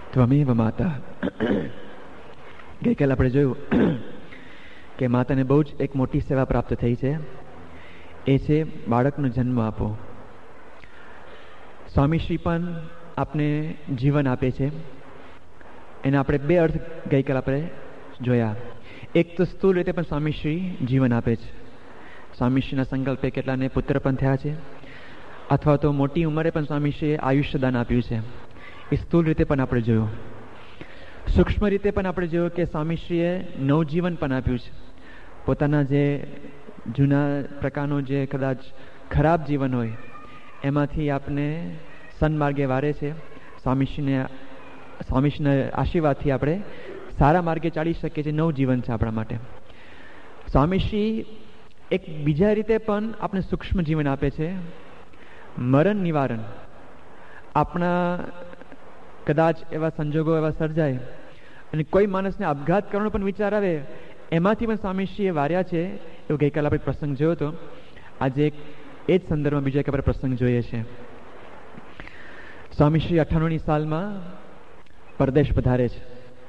ત્વમેવ માતા. ગઈકાલે આપણે જોયું કે માતાને બહુ જ એક મોટી સેવા પ્રાપ્ત થઈ છે, એ છે બાળકનો જન્મ આપો. સ્વામીશ્રી પણ આપને જીવન આપે છે. એના આપણે બે અર્થ ગઈકાલે આપણે જોયા. એક તો સ્થૂળ રીતે પણ સ્વામીશ્રી જીવન આપે છે. સ્વામીશ્રીના સંકલ્પે કેટલાને પુત્ર પણ થયા છે, અથવા તો મોટી ઉંમરે પણ સ્વામીશ્રીએ આયુષ્યદાન આપ્યું છે. એ સ્થૂળ રીતે પણ આપણે જોયું. સૂક્ષ્મ રીતે પણ આપણે જોયું કે સ્વામીશ્રીએ નવજીવન પણ આપ્યું છે. પોતાના જે જૂના પ્રકારનું જે કદાચ ખરાબ જીવન હોય એમાંથી આપને સન્માર્ગે વારે છે. સ્વામીશ્રીના આશીર્વાદથી આપણે સારા માર્ગે ચાલી શકીએ છીએ. નવજીવન છે આપણા માટે. સ્વામીશ્રી એક બીજા રીતે પણ આપણે સૂક્ષ્મ જીવન આપે છે, મરણ નિવારણ. આપણા કદાચ એવા સંજોગો એવા સર્જાય અને કોઈ માણસને આપઘાત કરવાનો પણ વિચાર આવે, એમાંથી પણ સ્વામીશ્રીએ વાર્યા છે. એવો ગઈકાલે આપણે પ્રસંગ જોયો હતો. આજે એ જ સંદર્ભમાં બીજો એક આપણે પ્રસંગ જોઈએ છીએ. સ્વામીશ્રી 98ની સાલમાં પરદેશ પધારે છે.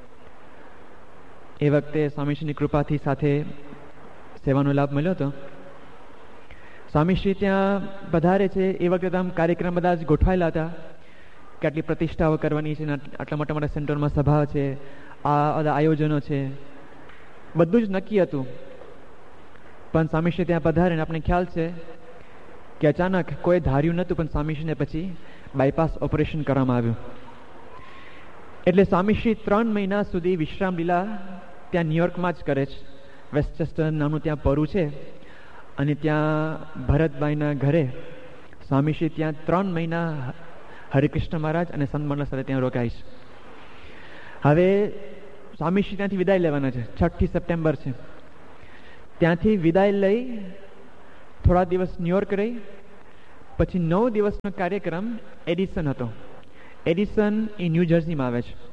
એ વખતે સ્વામીશ્રીની કૃપાથી સાથે સેવાનો લાભ મળ્યો હતો. સ્વામીશ્રી ત્યાં પધારે છે એ વખતે આમ કાર્યક્રમ બધા જ ગોઠવાયેલા હતા કે આટલી પ્રતિષ્ઠાઓ કરવાની છે, આટલા મોટા મોટા સેન્ટરમાં સભા છે, આ બધા આયોજનો છે, બધું જ નક્કી હતું. પણ સ્વામીશ્રી ત્યાં પધારે ને આપણે ખ્યાલ છે કે અચાનક કોઈ ધાર્યું નહોતું, પણ સ્વામીશ્રીને પછી બાયપાસ ઓપરેશન કરવામાં આવ્યું. એટલે સ્વામીશ્રી 3 મહિના સુધી વિશ્રામ લીલા ત્યાં ન્યુયોર્કમાં જ કરે છે. વેસ્ટચેસ્ટર નામનું ત્યાં પરું છે અને ત્યાં ભરતભાઈના ઘરે સ્વામીશ્રી ત્યાં 3 મહિના હરિકૃષ્ણ મહારાજ અને સંત મંડળ સાથે ત્યાં રોકાય છે. હવે સ્વામીશ્રી ત્યાંથી વિદાય લેવાના છે. 6 સપ્ટેમ્બર છે. ત્યાંથી વિદાય લઈ થોડા દિવસ ન્યુયોર્ક રહી, પછી 9 દિવસનો કાર્યક્રમ એડિસન હતો. એડિસન એ ન્યૂ જર્સીમાં આવે છે.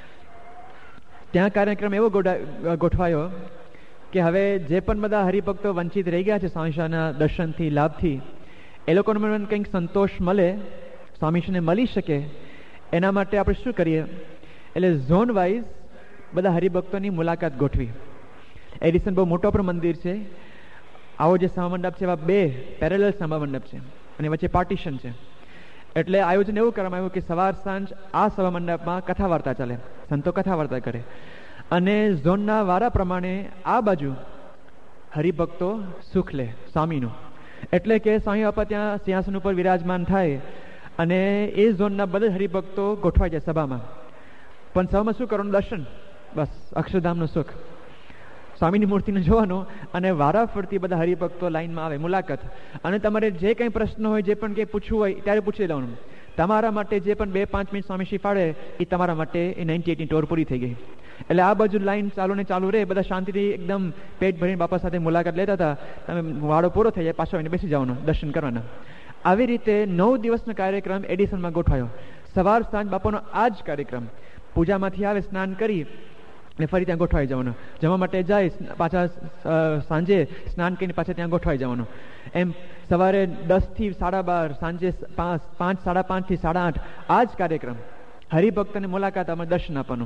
ત્યાં કાર્યક્રમ એવો ગોઠવાયો કે હવે જે પણ બધા હરિભક્તો વંચિત રહી ગયા છે સ્વામીશ્રીના દર્શનથી, લાભથી, એ લોકોને મને કંઈક સંતોષ મળે, સ્વામીશ્રીને મળી શકે, એના માટે આપણે શું કરીએ. એટલે ઝોન વાઇઝ બધા હરિભક્તોની મુલાકાત ગોઠવી. એડિસન બહુ મોટો પણ મંદિર છે. આવો જે સભા મંડપ છે એવા 2 પેરેલલ સભા મંડપ છે અને વચ્ચે પાર્ટીશન છે. એટલે આયોજન એવું કરવામાં આવ્યું કે સવાર સાંજ આ સભા મંડપમાં કથા વાર્તા ચાલે, સંતો કથા વાર્તા કરે, અને ઝોનના વારા પ્રમાણે આ બાજુ હરિભક્તો સુખ લે સ્વામીનું. એટલે કે સ્વામી બાપા ત્યાં સિંહાસન ઉપર વિરાજમાન થાય અને એ ઝોનના બધા હરિભક્તો ગોઠવાઈ જાય સભામાં. પણ સભામાં શું કરવાનું? દર્શન, બસ અક્ષરધામનું સુખ, સ્વામીની મૂર્તિને જોવાનું, અને વારા ફરતી બધા હરિભક્તો લાઈનમાં આવે, મુલાકાત. અને તમારે જે કંઈ પ્રશ્ન હોય, જે પણ કંઈ પૂછવું હોય ત્યારે પૂછી લેવાનું. તમારા માટે જે પણ 2-5 મિનિટ સ્વામીશ્રી ફાળે એ તમારા માટે એ 98ની ટોર પૂરી થઈ ગઈ. એટલે આ બાજુ લાઈન ચાલુ ને ચાલુ રહે, બધા શાંતિથી એકદમ પેટ ભરીને બાપા સાથે મુલાકાત લેતા હતા. તમે વાળો પૂરો થઈ જાય પાછો આવીને બેસી જવાનો, દર્શન કરવાના. આવી રીતે 9 દિવસનો કાર્યક્રમ એડિસનમાં ગોઠવાયો. સવાર સાંજ બાપાનો આ જ કાર્યક્રમ. પૂજામાંથી આવે, સ્નાન કરી અને ફરી ત્યાં ગોઠવાઈ જવાનું. જમવા માટે જાય, પાછા સાંજે સ્નાન કરીને પાછા ત્યાં ગોઠવાઈ જવાનું. એમ સવારે 10 થી 12:30, સાંજે 5, 5:30 થી 8:30 આ જ કાર્યક્રમ. હરિભક્તને મુલાકાત આપણે દર્શન આપવાનું.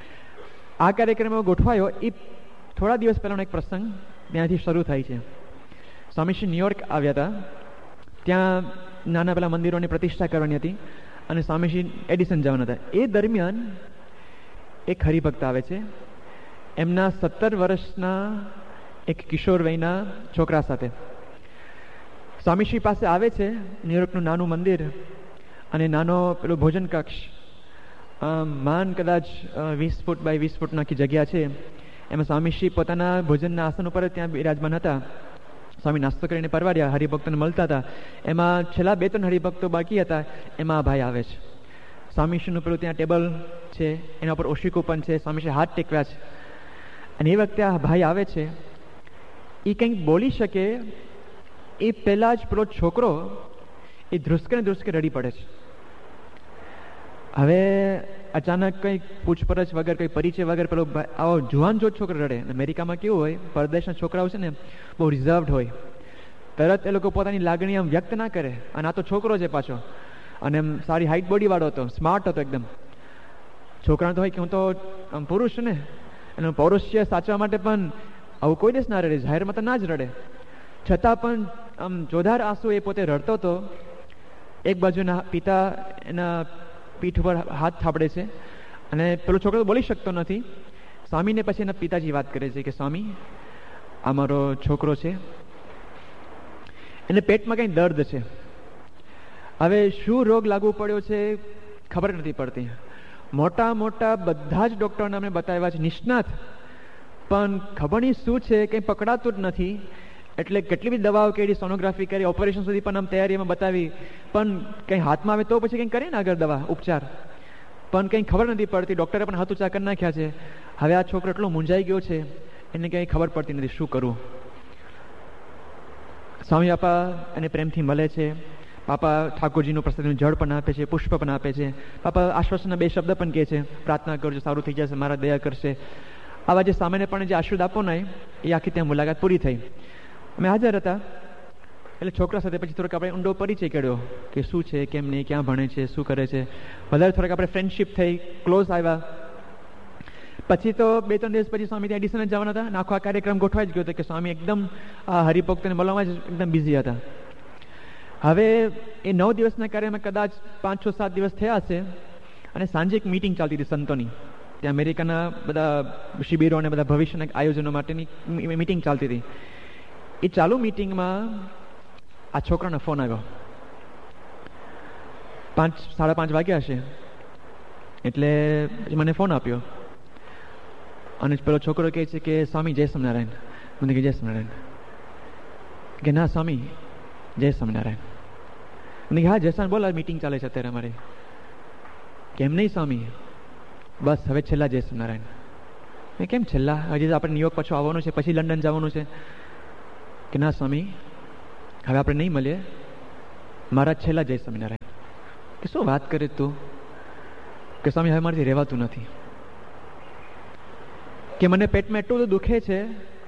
આ કાર્યક્રમ ગોઠવાયો એ થોડા દિવસ પહેલાનો એક પ્રસંગ ત્યાંથી શરૂ થાય છે. સ્વામીશ્રી ન્યુયોર્ક આવ્યા હતા. ત્યાં નાના પેલા મંદિરોની પ્રતિષ્ઠા કરવાની હતી અને સ્વામીશ્રી એડિસન જવાના હતા. એ દરમિયાન એક હરિભક્ત આવે છે એમના 17 વર્ષના એક કિશોર વયના છોકરા સાથે. સ્વામીશ્રી પાસે આવે છે. ન્યુયોર્કનું નાનું મંદિર અને નાનો પેલો ભોજન કક્ષ, માન કદાચ 20 ફૂટ બાય 20 ફૂટ નાખી જગ્યા છે. એમાં સ્વામીશ્રી પોતાના ભોજનના આસન ઉપર ત્યાં બિરાજમાન હતા. સ્વામી નાસ્તો કરીને પરવાડ્યા, હરિભક્તોને મળતા હતા. એમાં છેલ્લા 2-3 હરિભક્તો બાકી હતા. એમાં ભાઈ આવે છે. સ્વામીશ્રીનું પેલું ત્યાં ટેબલ છે, એના ઉપર ઓશિકો પણ છે. સ્વામીશ્રી હાથ ટેકવ્યા છે અને એ વખતે આ ભાઈ આવે છે. એ કંઈક બોલી શકે એ પહેલા જ પેલો છોકરો એ ધ્રુસકે રડી પડે છે. હવે અચાનક કંઈક પૂછપરછ વગર, કંઈ પરિચય વગર પેલો આવો જુવાન જો છોકરો રડે. અમેરિકામાં કેવું હોય, પરદેશના છોકરાઓ છે ને બહુ રિઝર્વડ હોય, તરત એ લોકો પોતાની લાગણી આમ વ્યક્ત ના કરે. અને આ તો છોકરો છે પાછો, અને એમ સારી હાઈટ બોડી વાળો હતો, સ્માર્ટ હતો એકદમ. છોકરાને તો હોય કે હું તો પુરુષ ને, એનું પૌરુષય સાચવા માટે પણ આવું કોઈ દિવસ ના રડે, જાહેરમાં તો ના જ રડે. છતાં પણ આમ જોરદાર આંસુ એ પોતે રડતો હતો. એક બાજુના પિતા એના પીઠ ઉપર હાથ થાપડે છે અને પેલો છોકરો બોલી શકતો નથી. સ્વામીને પછી એના પિતાજી વાત કરે છે કે સ્વામી, આ મારો છોકરો છે, એને પેટમાં કંઈ દર્દ છે, હવે શું રોગ લાગુ પડ્યો છે ખબર નથી પડતી. મોટા મોટા બધા જ ડૉક્ટરોને અમે બતાવ્યા છે, નિષ્ણાત, પણ ખબર નહીં શું છે, કંઈ પકડાતું જ નથી. એટલે કેટલી બધી દવાઓ કરી, સોનોગ્રાફી કરી, ઓપરેશન સુધી પણ આમ તૈયારીમાં બતાવી, પણ કંઈ હાથમાં આવે તો પછી કંઈ કરીએ ને આગળ દવા ઉપચાર, પણ કંઈ ખબર નથી પડતી. ડૉક્ટરે પણ હાથ ઊંચા કરી નાખ્યા છે. હવે આ છોકરો એટલો મૂંઝાઈ ગયો છે, એને કંઈ ખબર પડતી નથી શું કરવું. સ્વામી બાપા એને પ્રેમથી મળે છે. બાપા ઠાકોરજીનું પ્રસાદનું જળ પણ આપે છે, પુષ્પ પણ આપે છે. બાપા આશ્વાસનના 2 શબ્દ પણ કહે છે, પ્રાર્થના કરજો, સારું થઈ જશે, મારા દયા કરશે. આવા જે સામાન્યપણે જે આશીર્વાદ આપો ને એ આખી ત્યાં મુલાકાત પૂરી થઈ. અમે હાજર હતા. એટલે છોકરા સાથે પછી થોડોક આપણે ઊંડો પરિચય કર્યો કે શું છે, કેમ નહીં, ક્યાં ભણે છે, શું કરે છે. વધારે થોડાક આપણે ફ્રેન્ડશીપ થઈ, ક્લોઝ આવ્યા. પછી તો 2-3 દિવસ પછી સ્વામી ત્યાં એડિશન જવાના હતા. આખો આ કાર્યક્રમ ગોઠવાઈ જ ગયો હતો કે સ્વામી એકદમ આ હરિભક્તોને મળવામાં જ એકદમ બિઝી હતા. હવે એ 9 દિવસના કાર્યમાં કદાચ 5-6-7 દિવસ થયા હશે અને સાંજે એક મીટિંગ ચાલતી હતી સંતોની. ત્યાં અમેરિકાના બધા શિબિરો અને બધા ભવિષ્યના આયોજનો માટેની મીટિંગ ચાલતી હતી. એ ચાલુ મીટિંગમાં આ છોકરાનો ફોન આવ્યો. 5-5:30 વાગ્યા હશે એટલે મને ફોન આપ્યો અને પેલો છોકરો કહે છે કે સ્વામી જય સ્વામિનારાયણ. મને કે જય સ્વામિનારાયણ. કે ના સ્વામી જય સ્વામિનારાયણ. મને કે હા જય સ્વામી, બોલ, મીટિંગ ચાલે છે અત્યારે અમારે. કેમ નહીં સ્વામી, બસ હવે છેલ્લા જય સ્વામિનારાયણ. મેં કેમ છેલ્લા? હજી આપણે ન્યુયોર્ક પાછું આવવાનું છે, પછી લંડન જવાનું છે. કે ના સ્વામી, હવે આપણે નહીં મળીએ, મારા છેલ્લા જય સ્વામિનારાયણ. કે શું વાત કરે તું? કે સ્વામી હવે મારાથી રહેવાતું નથી. કે મને પેટમાં એટલું બધું દુખે છે,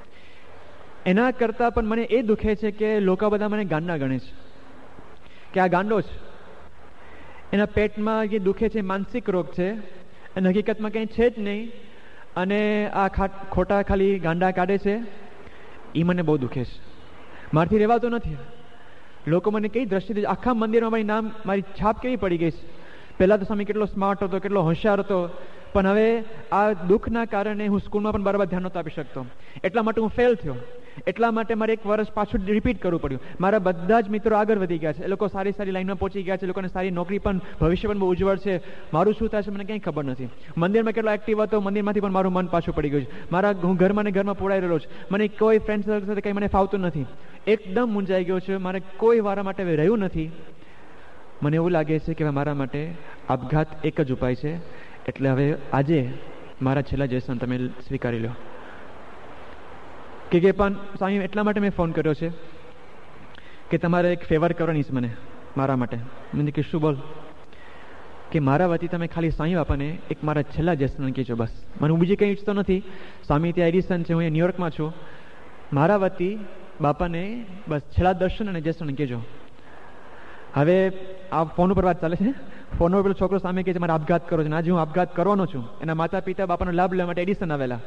એના કરતાં પણ મને એ દુખે છે કે લોકો બધા મને ગાંડા ગણે છે, કે આ ગાંડો છે. એના પેટમાં જે દુખે છે માનસિક રોગ છે અને હકીકતમાં કંઈ છે જ નહીં, અને આ ખોટા ખાલી ગાંડા કાઢે છે. એ મને બહુ દુખે છે, મારાથી રહેવાતું નથી. લોકો મને કઈ દ્રષ્ટિથી, આખા મંદિરમાં મારી છાપ કેવી પડી ગઈ છે. પહેલાં તો સ્વામી કેટલો સ્માર્ટ હતો, કેટલો હોશિયાર હતો, પણ હવે આ દુઃખના કારણે હું સ્કૂલમાં પણ બરાબર ધ્યાન નહોતો આપી શકતો. એટલા માટે હું ફેલ થયો. એટલા માટે મારે 1 વર્ષ પાછું રિપીટ કરવું પડ્યું. મારા બધા જ મિત્રો આગળ વધી ગયા છે, એ લોકો સારી સારી લાઈનમાં પહોંચી ગયા છે, એ લોકોને સારી નોકરી પણ, ભવિષ્ય પણ બહુ ઉજ્જવળ છે. મારું શું થશે મને કંઈ ખબર નથી. મંદિરમાં કેટલો એક્ટિવ હતો, મંદિરમાંથી પણ મારું મન પાછું પડી ગયું છે. હું ઘરમાં ને ઘરમાં પોળાઈ રહેલો છું. મને કોઈ ફ્રેન્ડ સર્કલ સાથે કંઈ મને ફાવતું નથી. એકદમ મૂંઝાઈ ગયો છે. મારે કોઈ વારા માટે હવે રહ્યું નથી. મને એવું લાગે છે કે મારા માટે આપઘાત એક જ ઉપાય છે. એટલે હવે આજે મારા છેલ્લા જયસન તમે સ્વીકારી લો. કે પણ સ્વામી એટલા માટે મેં ફોન કર્યો છે કે તમારે એક ફેવર કરવાની છે મને, મારા માટે. મને કે શું? બોલ. કે મારા વતી તમે ખાલી સ્વામી બાપાને એક મારા છેલ્લા જયસન કહેજો, બસ. મને હું બીજી કંઈ ઈચ્છતો નથી. સ્વામી ત્યાં એડિસન છે, હું અહીંયા ન્યુયોર્કમાં છું. મારા વતી બાપાને બસ છેલ્લા દર્શન અને જયસન કહેજો. હવે આ ફોન ઉપર વાત ચાલે છે. ફોન ઉપર પેલો છોકરો સામે કહે છે મારે આપઘાત કરો છે. આજે હું આપઘાત કરવાનો છું. એના માતા પિતા બાપાનો લાભ લેવા માટે એડિસન આવેલા.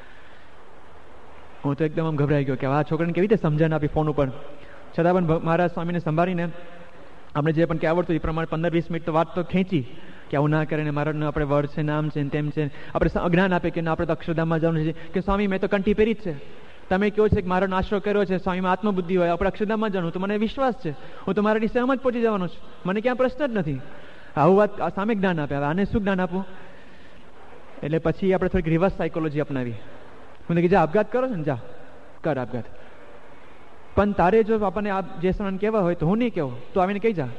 હું તો એકદમ આમ ગભરાઈ ગયો કે આ છોકરાને કેવી રીતે સમજણ આપી ફોન ઉપર. છતાં પણ મારા સ્વામીને સંભાળીને આપણે જે પણ કે આવડતું એ પ્રમાણે 15-20 મિનિટ તો વાત તો ખેંચી કે આવું ના કરીને મારા આપણે વડ છે, નામ છે, તેમ છે. આપણે જ્ઞાન આપે કે આપણે તો અક્ષરધામમાં જવાનું છે. કે સ્વામી મેં તો કંઠી પહેરી જ છે. તમે કહો છે કે મારો આશરો કર્યો છે, સ્વામીમાં આત્મબુદ્ધિ હોય, આપણે અક્ષરધામમાં જવાનું, તો મને વિશ્વાસ છે, હું તો મારા નિશ્ચયમાં જ પહોંચી જવાનો છું. મને ક્યાં પ્રશ્ન જ નથી. આવું વાત સામે જ્ઞાન આપે. હવે આને શું જ્ઞાન આપવું? એટલે પછી આપણે થોડીક રિવર્સ સાયકોલોજી અપનાવી. મને કે જા આપઘાત કરો છો ને, જા કર આપઘાત. પણ તારે જો આપણને આ જે સણ કહેવા હોય તો હું નહીં કહેવું, તો આવીને કહી જા.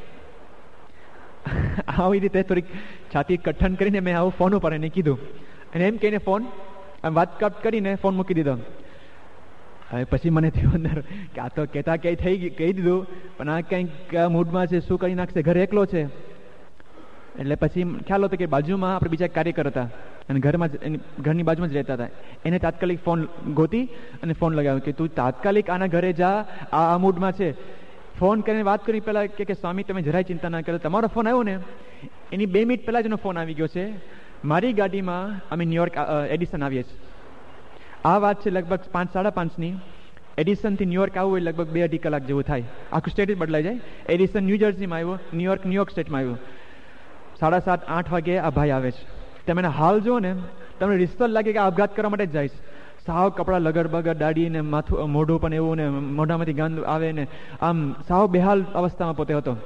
આવી રીતે થોડીક છાતી કઠણ કરીને મેં આવું ફોન ઉપર એને કીધું. અને એમ કહીને ફોન આમ વાત કટ કરીને ફોન મૂકી દીધો. હવે પછી મને થયું અંદર કે આ તો કહેતા કહી કહી દીધું, પણ આ કંઈક મૂડમાં છે, શું કરી નાખશે, ઘરે એકલો છે. એટલે પછી ખ્યાલ હતો કે બાજુમાં આપણે બીજા કાર્યકર હતા અને ઘરની બાજુમાં જ રહેતા હતા. એને તાત્કાલિક ફોન ગોતી અને ફોન લગાવ્યો કે તું તાત્કાલિક આના ઘરે જા, આ મૂડમાં છે. ફોન કરીને વાત કરી પહેલાં કે સ્વામી તમે જરાય ચિંતા ના કરો, તમારો ફોન આવ્યો ને એની 2 મિનિટ પહેલાં જ એનો ફોન આવી ગયો છે. મારી ગાડીમાં અમે ન્યુયોર્ક એડિસન આવીએ છીએ. આ વાત છે લગભગ 5-5:30ની. એડિસનથી ન્યુયોર્ક આવવું એ લગભગ 2-2.5 કલાક જેવું થાય. આખું સ્ટેટ જ બદલાઈ જાય. એડિસન ન્યૂજર્સીમાં આવ્યો, ન્યુયોર્ક સ્ટેટમાં આવ્યું. 7:30-8 વાગે આ ભાઈ આવે છે. તમે એના હાલ જુઓ ને, તમને રિસ્તલ લાગે કે આપઘાત કરવા માટે જ જાય છે. સાવ કપડાં લગડ બગડ, દાઢી ને માથું, મોઢું પણ એવું ને, મોઢામાંથી ગંધ આવે ને, આમ સાવ બેહાલ અવસ્થામાં પોતે હતો.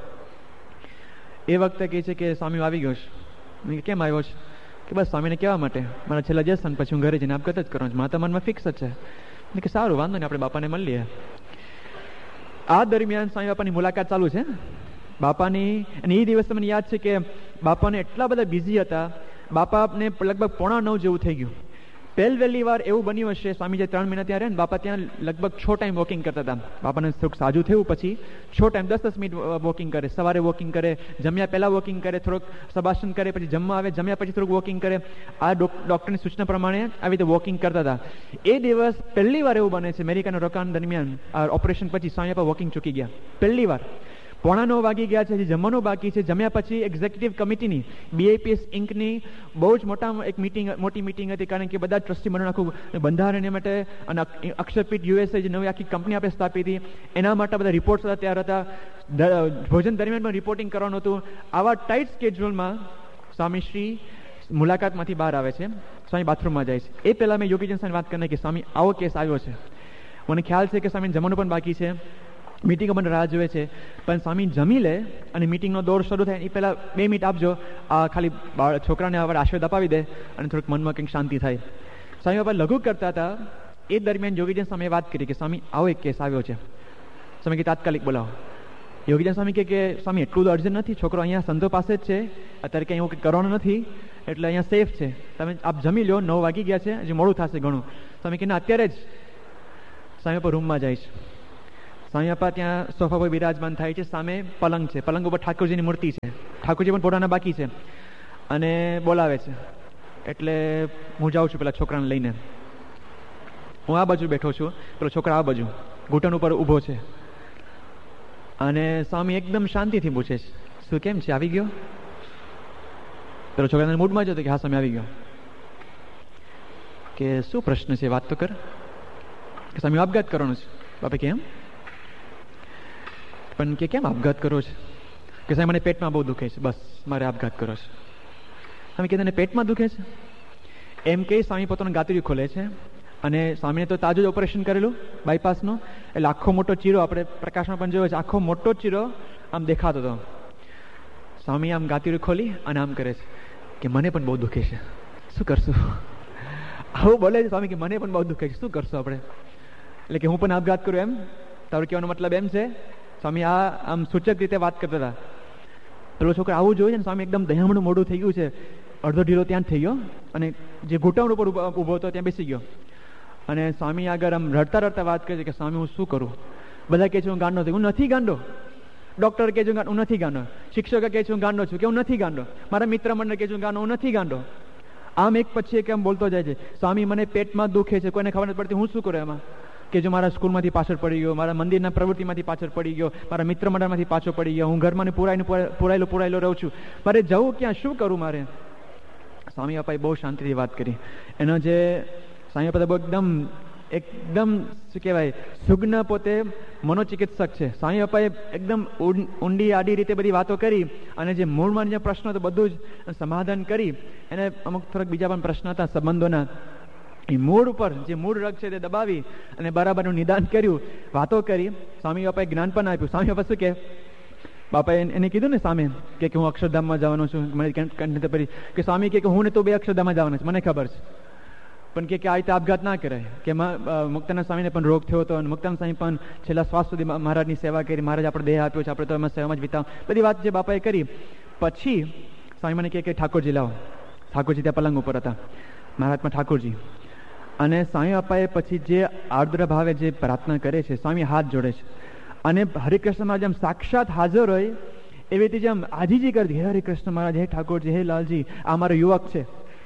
એ વખતે કહે છે કે સ્વામી આવી ગયો છે. કેમ આવ્યો છે? કે બસ સ્વામીને કહેવા માટે, મારા છેલ્લા જશન પછી હું ઘરે જઈને આપઘાત જ કરવાનો છું, મારા મનમાં ફિક્સ જ છે. કે સારું, વાંધો નહીં, આપણે બાપાને મળીએ. આ દરમિયાન સ્વામી બાપાની મુલાકાત ચાલુ છે બાપાની. અને એ દિવસ મને યાદ છે કે બાપાને એટલા બધા બિઝી હતા. બાપાને લગભગ 8:45 જેવું થઈ ગયું. પહેલી વાર એવું બન્યું હશે, સ્વામી જે 3 મહિના ત્યાં રહે ને, બાપા ત્યાં લગભગ 6 ટાઈમ વોકિંગ કરતા હતા. બાપાને થોડુંક સાજું થયું પછી 6 ટાઈમ 10-10 મિનિટ વોકિંગ કરે. સવારે વોકિંગ કરે, જમ્યા પહેલાં વોકિંગ કરે, થોડુંક સબાસન કરે, પછી જમવા આવે, જમ્યા પછી થોડુંક વોકિંગ કરે. આ ડૉક્ટરની સૂચના પ્રમાણે આવી રીતે વોકિંગ કરતા હતા. એ દિવસ પહેલી વાર એવું બને છે અમેરિકાના રોકાણ દરમિયાન, આ ઓપરેશન પછી સ્વામી બાપા વોકિંગ ચૂકી ગયા. પહેલી વાર 8:45 વાગી ગયા છે, હજી જમવાનું બાકી છે. જમ્યા પછી એક્ઝિક્યુટિવ કમિટીની, BIPS ઇન્કની બહુ જ મોટી મિટિંગ હતી, કારણ કે બધા ટ્રસ્ટી મંડળ આખું બંધારણ માટે, અને અક્ષરપીઠ USA જે નવી આખી કંપની આપણે સ્થાપી હતી એના માટે બધા રિપોર્ટ્સ હતા તૈયાર હતા. ભોજન દરમિયાન પણ રિપોર્ટિંગ કરવાનું હતું. આવા ટાઈટ સ્કેડ્યુલમાં સ્વામીશ્રી મુલાકાતમાંથી બહાર આવે છે. સ્વામી બાથરૂમમાં જાય છે. એ પહેલાં મેં યોગીજન સાથે વાત કરી કે સ્વામી આવો કેસ આવ્યો છે. મને ખ્યાલ છે કે સ્વામીને જમવાનું પણ બાકી છે, મીટિંગો પણ રાહ જોવે છે, પણ સ્વામી જમી લે અને મિટિંગનો દોર શરૂ થાય એ પહેલાં 2 મિનિટ આપજો, આ ખાલી છોકરાને હવે આશીર્વાદ અપાવી દે અને થોડુંક મનમાં કંઈક શાંતિ થાય. સ્વામી બાપા લઘુ કરતા હતા. એ દરમિયાન યોગીજન સ્વામીએ વાત કરી કે સ્વામી આવો એક કેસ આવ્યો છે. સ્વામી કે તાત્કાલિક બોલાવો. યોગીજન સ્વામી કે સ્વામી એટલું તો અર્જન્ટ નથી, છોકરો અહીંયા સંતો પાસે જ છે, અત્યારે કંઈ એવું કંઈ કરવાનું નથી, એટલે અહીંયા સેફ છે, તમે આપ જમી લો, 9 વાગી ગયા છે, હજી મોડું થશે ઘણું. સ્વામી કે ના, અત્યારે જ. સ્વામી પર રૂમમાં જાય છે. સ્વામી બાપા ત્યાં સોફા પર બિરાજમાન થાય છે. સામે પલંગ છે, પલંગ ઉપર ઠાકોરજીની મૂર્તિ છે. ઠાકોરજી પણ પોતાના બાકી છે અને બોલાવે છે. એટલે હું જાઉં છું પેલા છોકરાને લઈને. હું આ બાજુ બેઠો છું, પેલો છોકરા આ બાજુ ઘૂંટણ ઉપર ઊભો છે. અને સ્વામી એકદમ શાંતિથી પૂછે છે, શું કેમ છે, આવી ગયો? પેલો છોકરાને મૂડમાં જ હતો કે હા સ્વામી આવી ગયો. કે શું પ્રશ્ન છે, વાત તો કર. કે સ્વામી આપઘાત કરવાનો છે. બાપા કેમ? પણ કે કેમ આપઘાત કરો છે? કે સાહેબ મને પેટમાં બહુ દુખે છે, બસ મારે આપઘાત કરો છે. સ્વામી કે તને પેટમાં દુખે છે? એમ કે સ્વામી પોતાનું ગાતડી ખોલે છે. અને સ્વામીને તો તાજું જ ઓપરેશન કરેલું બાયપાસનું, એટલે આખો મોટો ચીરો, આપણે પ્રકાશમાં પણ જોયો છે, આખો મોટો ચીરો આમ દેખાતો હતો. સ્વામી આમ ગાતડી ખોલી અને આમ કરે છે કે મને પણ બહુ દુખે છે, શું કરશું? આવું બોલે છે સ્વામી કે મને પણ બહુ દુખે છે, શું કરશું આપણે? એટલે કે હું પણ આપઘાત કરું એમ? તારું કહેવાનો મતલબ એમ છે? સ્વામી આ આમ સૂચક રીતે વાત કરતા હતા. પેલો છોકરો આવું જોઈએ ને, સ્વામી એકદમ દયામણું મોડું થઈ ગયું છે, અડધો ઢીલો ત્યાં જ થઈ ગયો અને જે ઘૂંટણ ઉપર ઊભો હતો ત્યાં બેસી ગયો. અને સ્વામી આગળ આમ રડતા રડતા વાત કરે છે કે સ્વામી હું શું કરું? બધા કહે છે હું ગાંડો છું. હું નથી ગાંડો. ડૉક્ટર કહે છે હું નથી ગાંડો. શિક્ષકો કહે છે હું ગાંડો છું, કે હું નથી ગાંડો. મારા મિત્ર મંડળ કહે છે હું ગાંડો, હું નથી ગાંડો. આમ એક પછી એક આમ બોલતો જાય છે. સ્વામી મને પેટમાં દુખે છે, કોઈને ખબર નથી પડતી, હું શું કરું એમાં? કે જો મારા સ્કૂલમાંથી પાછળ પડી ગયો, મારા મંદિરના પ્રવૃત્તિમાંથી પાછળ પડી ગયો, મારા મિત્ર મંડળમાંથી પાછો પડી ગયો, હું ઘરમાં પુરાયેલો રહું છું, મારે જવું ક્યાં, શું કરું મારે? સ્વામી બાપાએ બહુ શાંતિથી વાત કરી. એનો જે સ્વામી બાપા એકદમ શું કહેવાય, સુગ્ન પોતે મનોચિકિત્સક છે. સ્વામી બાપાએ એકદમ ઊંડી આડી રીતે બધી વાતો કરી અને જે મૂળમાં જે પ્રશ્નો હતો બધું જ સમાધાન કરી. એને અમુક થોડાક બીજા પણ પ્રશ્ન હતા સંબંધોના, એ મૂળ ઉપર જે મૂળ રગ છે તે દબાવી અને બરાબરનું નિદાન કર્યું, વાતો કરી. સ્વામી બાપાએ જ્ઞાન પણ આપ્યું. સ્વામી બાપા શું કે, બાપાએ એને કીધું ને સામે કે હું અક્ષરધામમાં જવાનો છું, મને કે સ્વામી કે હું ને તો 2 અક્ષરધામમાં જવાના છે, મને ખબર છે, પણ કે આ રીતે આપઘાત ના કરાય. કે મુક્તાનંદ સ્વામીને પણ રોગ થયો હતો અને મુક્તાનંદ સ્વામી પણ છેલ્લા શ્વાસ સુધી મહારાજની સેવા કરી, મહારાજ આપણો દેહ આપ્યો છે, આપણે તો એમાં સેવામાં જ વિતાવ, બધી વાત જે બાપાએ કરી. પછી સ્વામી મને કહે કે ઠાકોરજી લાવો. ઠાકોરજી ત્યાં પલંગ ઉપર હતા, મહારાજમાં ઠાકોરજી. અને સ્વામી બાપાએ પછી જે આર્દ્ર ભાવે જે પ્રાર્થના કરે છે, સ્વામી હાથ જોડે છે અને હરિકૃષ્ણમાં જેમ સાક્ષાત હાજર હોય એવી રીતે જેમ આજીજી કરતી, હે હરિકૃષ્ણ મહારાજ, હે ઠાકોરજી, હે લાલજી, આ મારો યુવક છે,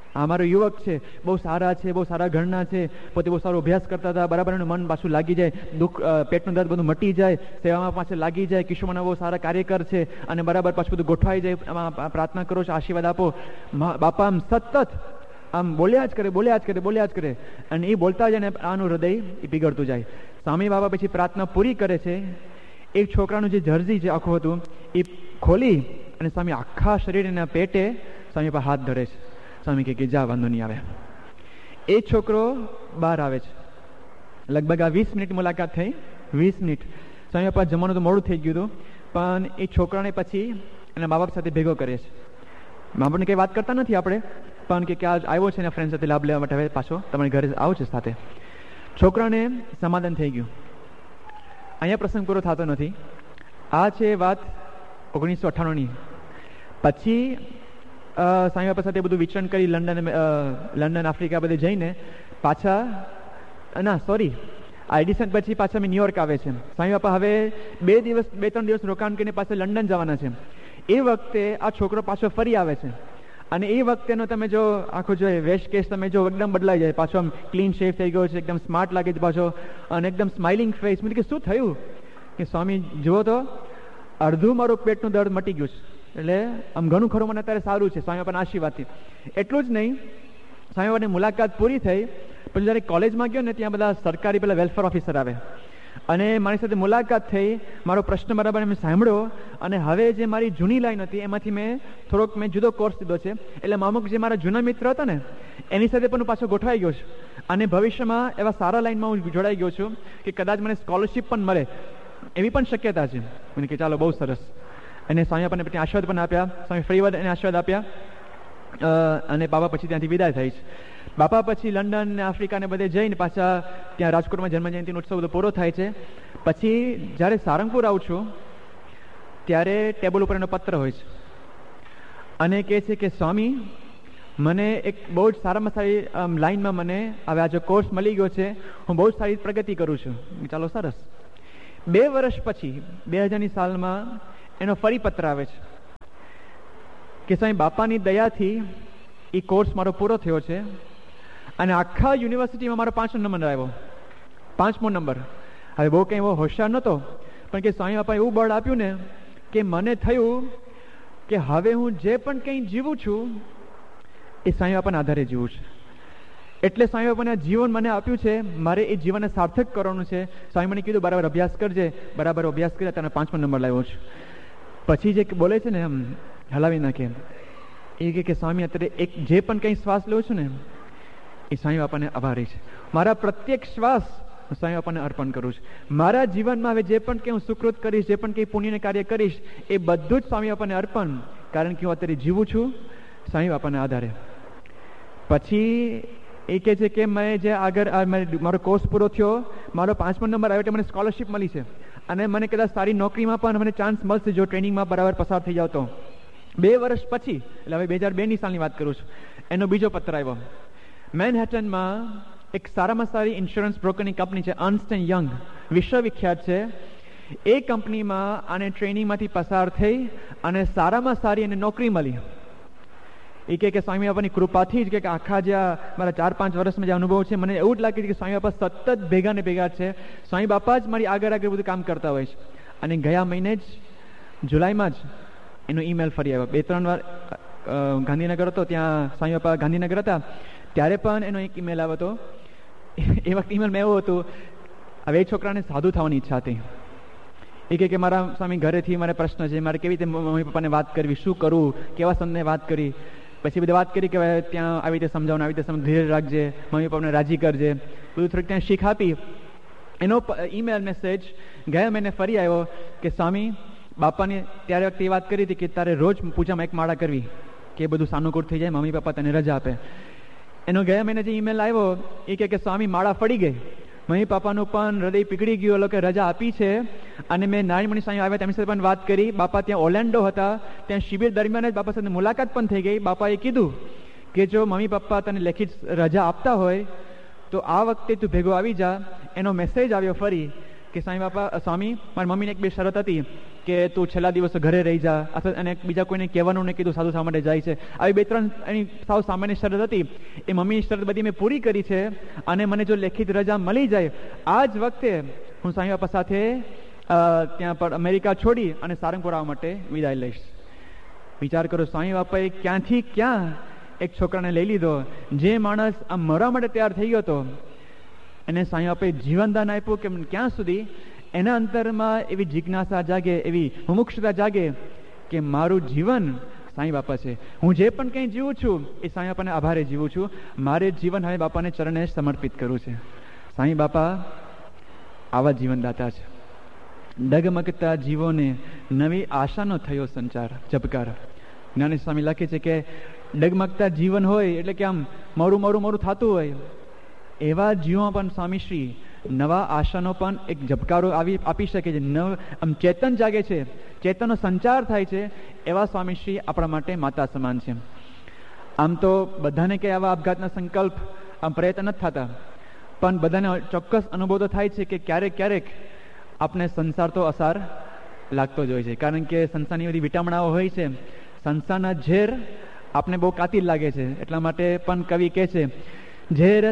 આ મારો યુવક છે, બહુ સારા છે, બહુ સારા ઘરના છે, પોતે બહુ સારો અભ્યાસ કરતા હતા, બરાબર એનું મન પાછું લાગી જાય, દુઃખ પેટનું દર્દ બધું મટી જાય, સેવામાં પાછળ લાગી જાય, કિશોરમાં બહુ સારા કાર્યકર છે અને બરાબર પાછું બધું ગોઠવાઈ જાય. આમાં પ્રાર્થના કરો છો, આશીર્વાદ આપો. બાપા આમ સતત આમ બોલ્યા જ કરે અને એ બોલતા જાય ને આનું હૃદય એ પીગળતું જાય. સ્વામી બાબા પછી પ્રાર્થના પૂરી કરે છે. એક છોકરાનું જે જર્સી જે આખું હતું એ ખોલી અને સ્વામી આખા શરીરના પેટે સ્વામી પર હાથ ધરે છે. સ્વામી કે જા, વાંધો નહીં આવે. એ છોકરો બહાર આવે છે. લગભગ આ 20 મિનિટ મુલાકાત થઈ. 20 મિનિટ સ્વામી બાપા જમવાનું તો મોડું થઈ ગયું હતું, પણ એ છોકરાને પછી એના મા બાપ સાથે ભેગો કરે છે. મા બાપને કંઈ વાત કરતા નથી આપણે, પણ કે આજ આવ્યો છે ને ફ્રેન્ડ સાથે લાભ લેવા માટે, હવે પાછો તમારી ઘરે આવો છે સાથે. છોકરાને સમાધાન થઈ ગયું. અહીંયા પ્રસંગ પૂરો થતો નથી. આ છે વાત 1998ની. પછી સ્વામી બાપા સાથે બધું વિચરણ કરી લંડન આફ્રિકા બધે જઈને પાછા આ એડિશન પછી પાછા અમે ન્યુયોર્ક આવે છે. સ્વામી બાપા હવે 2-3 દિવસ રોકાણ કરીને પાછા લંડન જવાના છે. એ વખતે આ છોકરો પાછો ફરી આવે છે અને એ વખતેનો તમે જો આખો જો વેશ કેસ તમે જો એકદમ બદલાઈ જાય, પાછો આમ ક્લીન શેવ થઈ ગયો છે, એકદમ સ્માર્ટ લાગે છે પાછો અને એકદમ સ્માઇલિંગ ફેસ. મેં કે શું થયું? કે સ્વામી જુઓ તો અડધું મારું પેટનું દર્દ મટી ગયું છે, એટલે આમ ઘણું ખરું મને અત્યારે સારું છે સ્વામી બાપાના આશીર્વાદથી. એટલું જ નહીં, સ્વામી બાપાની મુલાકાત પૂરી થઈ પછી જ્યારે કોલેજમાં ગયો ને ત્યાં બધા સરકારી પેલા વેલફેર ઓફિસર આવે અને મારી સાથે મુલાકાત થઈ. મારો પ્રશ્ન બરાબર મેં સાંભળ્યો અને હવે જે મારી જૂની લાઈન હતી એમાંથી મેં જુદો કોર્સ લીધો છે. એટલે અમુક જે મારા જૂના મિત્ર હતા ને એની સાથે પણ હું પાછો ગોઠવાઈ ગયો છું અને ભવિષ્યમાં એવા સારા લાઈનમાં હું જોડાઈ ગયો છું કે કદાચ મને સ્કોલરશીપ પણ મળે એવી પણ શક્યતા છે. મને કે ચાલો બહુ સરસ. અને સ્વામી બાપાને પછી આશીર્વાદ પણ આપ્યા. સ્વામી ફરીવાર એને આશીર્વાદ આપ્યા અને બાબા પછી ત્યાંથી વિદાય થઈ છે. બાપા પછી લંડન ને આફ્રિકા ને બધે જઈને પાછા ત્યાં રાજકોટમાં જન્મજયંતિનો ઉત્સવ બધો પૂરો થાય છે. પછી જ્યારે સારંગપુર આવું છું ત્યારે ટેબલ ઉપર એનો પત્ર હોય છે અને કહે છે કે સ્વામી મને એક બહુ જ સારામાં સારી લાઈનમાં મને હવે આ જો કોર્સ મળી ગયો છે, હું બહુ જ સારી પ્રગતિ કરું છું. ચાલો સરસ. 2 વર્ષ પછી 2000ની સાલમાં એનો ફરી પત્ર આવે છે કે સ્વામી બાપાની દયાથી એ કોર્સ મારો પૂરો થયો છે અને આખા યુનિવર્સિટીમાં મારો 5મો નંબર આવ્યો. 5મો નંબર. હવે બહુ કંઈ એવો હોશિયાર નહોતો, પણ કે સ્વામી બાપાએ એવું બળ આપ્યું ને કે મને થયું કે હવે હું જે પણ કંઈ જીવું છું એ સ્વામી બાપાના આધારે જીવું છું. એટલે સ્વામી બાપાને જીવન મને આપ્યું છે, મારે એ જીવનને સાર્થક કરવાનું છે. સ્વામી મને કીધું બરાબર અભ્યાસ કરજે. બરાબર અભ્યાસ કર્યા, તને 5મો નંબર લાવ્યો છું. પછી જે બોલે છે ને એમ હલાવી નાખે એ કે સ્વામી અત્યારે જે પણ કંઈ શ્વાસ લઉં છું ને એ સ્વામી બાપાને આભારી છે. મારા પ્રત્યેક શ્વાસ હું સ્વામી બાપાને અર્પણ કરું છું. મારા જીવનમાં હવે જે પણ કંઈ હું સુકૃત કરીશ, જે પણ કંઈ પુણ્યને કાર્ય કરીશ એ બધું જ સ્વામી બાપાને અર્પણ, કારણ કે હું અત્યારે જીવું છું સ્વામી બાપાના આધારે. પછી એ કહે છે કે મેં જે આગળ મારો કોર્સ પૂરો થયો, મારો 5મો નંબર આવ્યો એટલે મને સ્કોલરશીપ મળી છે અને મને કદાચ સારી નોકરીમાં પણ મને ચાન્સ મળશે જો ટ્રેનિંગમાં બરાબર પસાર થઈ જાવ તો. 2 વર્ષ પછી, એટલે હવે 2002ની સાલની વાત કરું છું, એનો બીજો પત્ર આવ્યો. મેનહેટનમાં એક સારામાં સારી ઇન્સ્યોરન્સ બ્રોકરની કંપની છે, અર્ન્સ્ટ એન્ડ યંગ, વિશ્વવિખ્યાત છે. એ કંપનીમાં આને ટ્રેનિંગમાંથી પસાર થઈ અને સારામાં સારી એને નોકરી મળી. એ કે સ્વામી બાપાની કૃપાથી જ કે આખા જે મારા 4-5 વર્ષમાં જે અનુભવ છે મને એવું જ લાગે છે કે સ્વામી બાપા સતત ભેગા ને ભેગા છે. સ્વામી બાપા જ મારી આગળ બધું કામ કરતા હોય છે. અને ગયા મહિને જ જુલાઈમાં જ એનો ઈમેલ ફરી આવ્યો. 2-3 વાર ગાંધીનગર હતો, ત્યાં સ્વામી બાપા ગાંધીનગર હતા ત્યારે પણ એનો એક ઈમેલ આવ્યો હતો. એ વખતે ઈમેલમાં એવું હતું, હવે એ છોકરાને સાધુ થવાની ઈચ્છા હતી. એ કે મારા સ્વામી ઘરેથી મારે પ્રશ્ન છે, મારે કેવી રીતે મમ્મી પપ્પાને વાત કરવી, શું કરવું, કેવા સંતને વાત કરી. પછી બધી વાત કરી કે ત્યાં આવી રીતે સમજાવવાનું, આવી રીતે ધીરે રાખજે, મમ્મી પપ્પાને રાજી કરજે, બધું થોડીક ત્યાં શીખ આપી. એનો ઈમેલ મેસેજ ગયા મહિને ફરી આવ્યો કે સ્વામી બાપાની ત્યારે વખતે એ વાત કરી હતી કે તારે રોજ પૂજામાં 1 માળા કરવી કે બધું સાનુકૂળ થઈ જાય, મમ્મી પપ્પા તને રજા આપે. એનો ગયા મહિને જે ઈમેલ આવ્યો એ કે સ્વામી માળા ફળી ગઈ, મમ્મી પપ્પાનું પણ હૃદય પીગળી ગયું, લોકો રજા આપી છે. અને મેં નારાયણમુનિ સ્વામી આવ્યા તેમની સાથે પણ વાત કરી. બાપા ત્યાં ઓર્લેન્ડો હતા, ત્યાં શિબિર દરમિયાન જ બાપા સાથે મુલાકાત પણ થઈ ગઈ. બાપાએ કીધું કે જો મમ્મી પપ્પા તને લેખિત રજા આપતા હોય તો આ વખતે તું ભેગો આવી જા. એનો મેસેજ આવ્યો ફરી કે સ્વામી મારી મમ્મીને એક બે શરત હતી કે તું છેલ્લા દિવસો ઘરે રહી જા, અથવા અને બીજા કોઈને કહેવાનું નહીં કીધું સાધુ શા માટે જાય છે. આવી 2-3 એની સાવ સામાન્ય શરત હતી. એ મમ્મીની શરત બધી મેં પૂરી કરી છે અને મને જો લેખિત રજા મળી જાય આ જ વખતે હું સ્વામી બાપા સાથે ત્યાં પર અમેરિકા છોડી અને સારંગપુર આવવા માટે વિદાય લઈશ. વિચાર કરો, સ્વામી બાપાએ ક્યાંથી ક્યાં એક છોકરાને લઈ લીધો. જે માણસ આમ મરવા માટે તૈયાર થઈ ગયો હતો એને સ્વામી બાપાએ જીવનદાન આપ્યું કે ક્યાં સુધી એના અંતરમાં એવી જિજ્ઞાસા જાગે, એવી મુમુક્ષુતા જાગે કે મારું જીવન સ્વામી બાપા છે. હું જે પણ કંઈ જીવું છું એ સ્વામી બાપાને આભારે જીવું છું. મારે જીવન હવે બાપાને ચરણે સમર્પિત કરવું છે. સ્વામી બાપા આવા જીવનદાતા છે. ડગમગતા જીવોને નવી આશાનો થયો સંચાર જપકાર. જ્ઞાની સ્વામી લખે છે કે ડગમગતા જીવન હોય એટલે કે આમ મોરું મોરું મોરું થતું હોય, એવા જીવોમાં પણ સ્વામીશ્રી નવા આશાનો પણ એક ઝબકારો આપી શકે છે. આમ ચેતન જાગે છે, ચેતનનો સંચાર થાય છે. એવા સ્વામીશ્રી આપણા માટે માતા સમાન છે. આમ તો બધાને કંઈ આવા આપઘાતના સંકલ્પ આમ પ્રયત્ન નથી થતા, પણ બધાને ચોક્કસ અનુભવ તો થાય છે કે ક્યારેક ક્યારેક આપણે સંસાર તો અસાર લાગતો જ હોય છે. કારણ કે સંસારની બધી વિટામણાઓ હોય છે. સંસારના ઝેર આપણે બહુ કાતિલ લાગે છે. એટલા માટે પણ કવિ કહે છે, ઝેર